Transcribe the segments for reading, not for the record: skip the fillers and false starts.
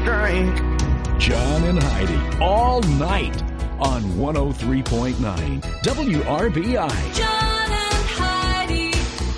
drink. John and Heidi, all night on 103.9 WRBI. John and Heidi.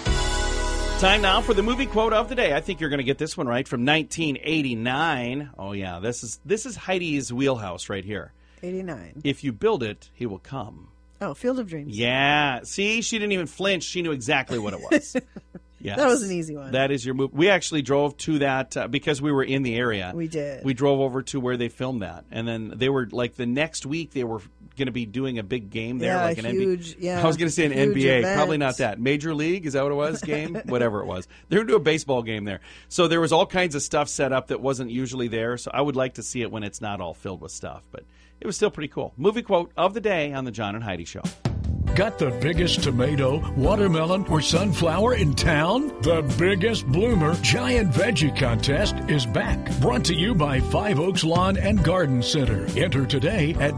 Time now for the movie quote of the day. I think you're going to get this one right, from 1989. Oh, yeah, this is Heidi's wheelhouse right here. 89. If you build it, he will come. Oh, Field of Dreams. Yeah. See, she didn't even flinch. She knew exactly what it was. Yes. That was an easy one. That is your movie. We actually drove to that because we were in the area. We did. We drove over to where they filmed that. And then they were, like, the next week, they were going to be doing a big game there. Yeah, like an huge, NBA. I was going to say an NBA. event. Probably not that. Major League, is that what it was? Game? Whatever it was. They were going to do a baseball game there. So there was all kinds of stuff set up that wasn't usually there. So I would like to see it when it's not all filled with stuff. But it was still pretty cool. Movie quote of the day on the John and Heidi Show. Got the biggest tomato, watermelon, or sunflower in town? The biggest bloomer giant veggie contest is back. Brought to you by Five Oaks Lawn and Garden Center. Enter today at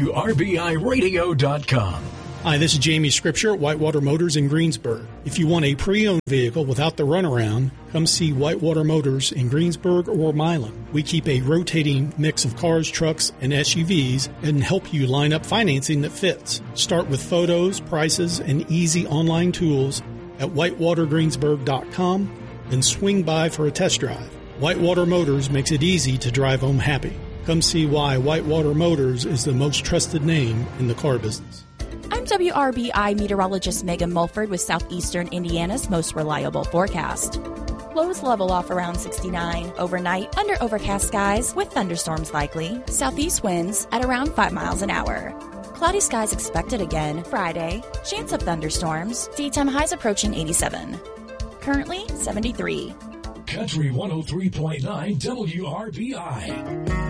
WRBIRadio.com. Hi, this is Jamie Scripture at Whitewater Motors in Greensburg. If you want a pre-owned vehicle without the runaround, come see Whitewater Motors in Greensburg or Milan. We keep a rotating mix of cars, trucks, and SUVs and help you line up financing that fits. Start with photos, prices, and easy online tools at whitewatergreensburg.com and swing by for a test drive. Whitewater Motors makes it easy to drive home happy. Come see why Whitewater Motors is the most trusted name in the car business. I'm WRBI meteorologist Megan Mulford with Southeastern Indiana's most reliable forecast. Lows level off around 69. Overnight, under overcast skies with thunderstorms likely. Southeast winds at around 5 miles an hour. Cloudy skies expected again Friday. Chance of thunderstorms. Daytime highs approaching 87. Currently 73. Country 103.9 WRBI.